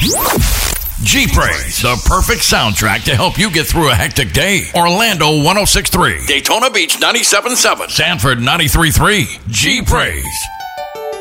G-Praise, the perfect soundtrack to help you get through a hectic day. Orlando 106.3, Daytona Beach 97.7, Sanford 93.3. G-Praise.